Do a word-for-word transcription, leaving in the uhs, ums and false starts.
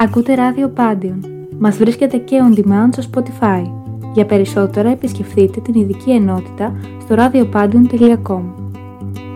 Ακούτε ράδιο Πάντιον. Μας βρίσκεται και on demand στο Spotify. Για περισσότερα επισκεφτείτε την ειδική ενότητα στο ραδιοπάντιον τελεία κομ.